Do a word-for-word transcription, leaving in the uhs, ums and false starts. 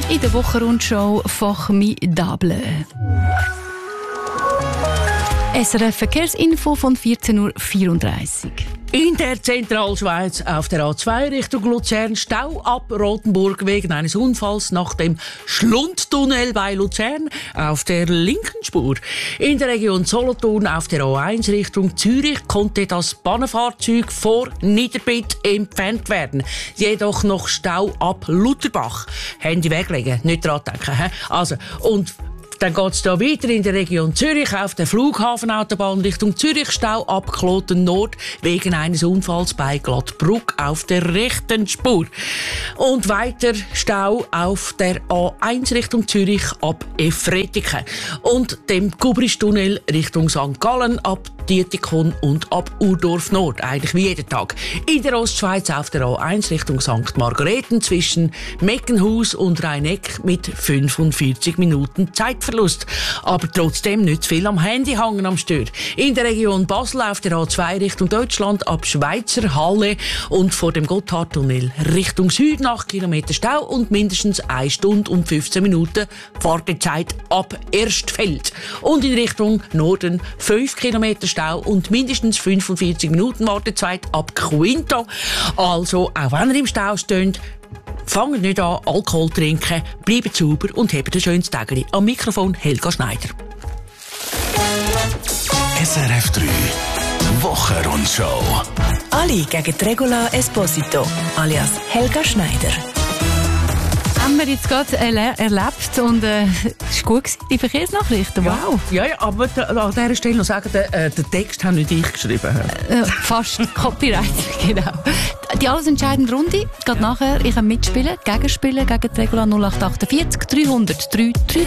in der Wochenrundschau Formidable. S R F Verkehrsinfo von vierzehn Uhr vierunddreißig. In der Zentralschweiz auf der A zwei Richtung Luzern Stau ab Rotenburg wegen eines Unfalls nach dem Schlundtunnel bei Luzern auf der linken Spur. In der Region Solothurn auf der A eins Richtung Zürich konnte das Bahnfahrzeug vor Niederbitt entfernt werden. Jedoch noch Stau ab Lutherbach. Handy weglegen, nicht dran denken. He? Also, und dann geht es hier weiter in der Region Zürich auf der Flughafenautobahn Richtung Zürich Stau ab Kloten Nord wegen eines Unfalls bei Glattbruck auf der rechten Spur. Und weiter Stau auf der A eins Richtung Zürich ab Efretiken und dem Kubristunnel Richtung Sankt Gallen ab Dietikon und ab Urdorf Nord, eigentlich wie jeden Tag. In der Ostschweiz auf der A eins Richtung Sankt Margareten zwischen Meckenhaus und Rheineck mit fünfundvierzig Minuten Zeitverlust. Aber trotzdem nicht zu viel am Handy hängen am Stör. In der Region Basel auf der A zwei Richtung Deutschland ab Schweizer Halle und vor dem Gotthardtunnel Richtung Süden acht Kilometer Stau und mindestens eine Stunde und fünfzehn Minuten Wartezeit ab Erstfeld. Und in Richtung Norden fünf Kilometer Stau und mindestens fünfundvierzig Minuten Wartezeit ab Quinto. Also, auch wenn ihr im Stau steht, fangt nicht an, Alkohol zu trinken, bleibt sauber und habt ein schönes Tagli. Am Mikrofon Helga Schneider. S R F drei Wochenrundschau. Ali gegen Regula Esposito, alias Helga Schneider. Haben wir jetzt gerade erle- erlebt und äh, es war gut gewesen, die Verkehrsnachrichten. Wow. Ja, ja, aber da, an dieser Stelle noch sagen, den, äh, den Text habe nicht ich geschrieben. Äh, fast Copyright, genau. Die alles entscheidende Runde geht nachher. Ich kann mitspielen, gegenspielen gegen die Regula null acht acht vier dreihundert drei drei.